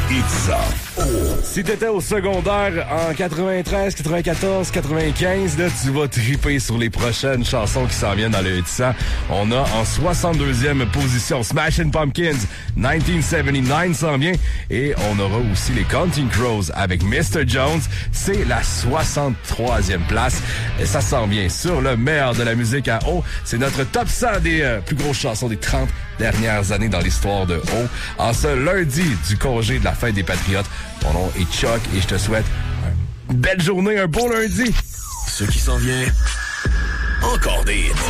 ça. Oh. Si t'étais au secondaire en 93, 94, 95, là, tu vas triper sur les prochaines chansons qui s'en viennent dans le Hitsa. On a en 62e position Smashing Pumpkins, 1979 s'en vient. Et on aura aussi les Counting Crows avec Mr. Jones. C'est la 63e place. Et ça s'en vient sur le meilleur de la musique à O. C'est notre top 100 des plus grosses chansons des 30 dernières années dans l'histoire de O. En ce lundi du congé de la fête des Patriotes, mon nom est Chuck et je te souhaite une belle journée, un beau lundi. Ce qui s'en vient, encore des hits.